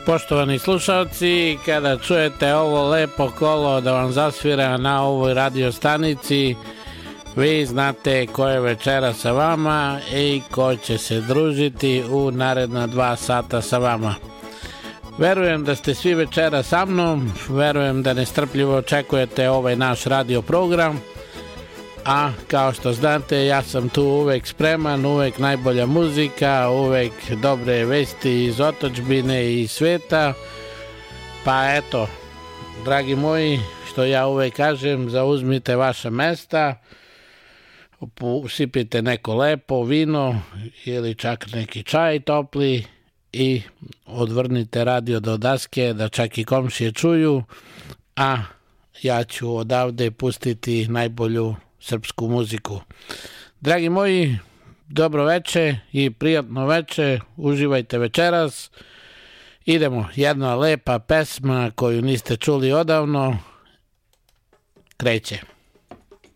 Poštovani slušalci, kada čujete ovo lepo kolo da vam zasvira na ovoj radio stanici, vi znate ko je večera sa vama i ko će se družiti u naredna 2 sata sa vama. Verujem da ste svi večera sa mnom, verujem da nestrpljivo očekujete ovaj naš radio program, a kao što znate ja sam tu uvek spreman, uvek najbolja muzika, uvek dobre vesti iz otadžbine i sveta. Pa eto, dragi moji, što ja uvek kažem, zauzmite vaša mesta, usipite neko lepo vino ili čak neki čaj topli i odvrnite radio do daske da čak i komšije čuju, a ja ću odavde pustiti najbolju srpsku muziku. Dragi moji, dobro veče i prijatno veče, uživajte večeras. Idemo, jedna lepa pesma koju niste čuli odavno, kreće.